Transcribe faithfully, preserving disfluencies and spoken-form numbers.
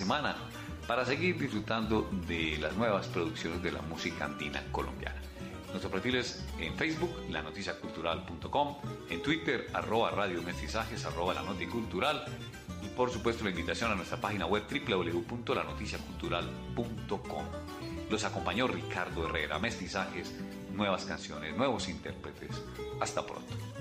semana para seguir disfrutando de las nuevas producciones de la música andina colombiana. Nuestro perfil es en Facebook, la noticia cultural punto com, en Twitter, arroba Radio Mestizajes, arroba La Noticultural, y por supuesto la invitación a nuestra página web doble u doble u doble u punto la noticia cultural punto com. Los acompañó Ricardo Herrera, Mestizajes, nuevas canciones, nuevos intérpretes. Hasta pronto.